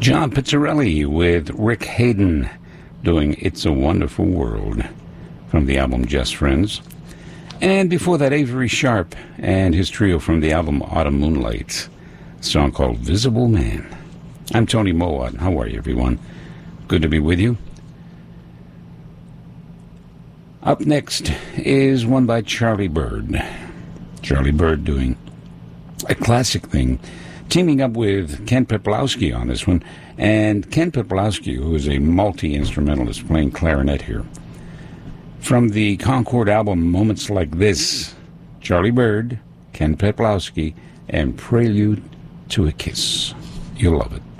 John Pizzarelli with Rick Hayden doing It's a Wonderful World from the album Just Friends. And before that, Avery Sharp and his trio from the album Autumn Moonlight, a song called Visible Man. I'm Tony Mowat. How are you, everyone? Good to be with you. Up next is one by Charlie Byrd. Charlie Byrd doing a classic thing, teaming up with Ken Peplowski on this one. And Ken Peplowski, who is a multi-instrumentalist playing clarinet here. From the Concord album Moments Like This, Charlie Byrd, Ken Peplowski, and Prelude to a Kiss. You'll love it.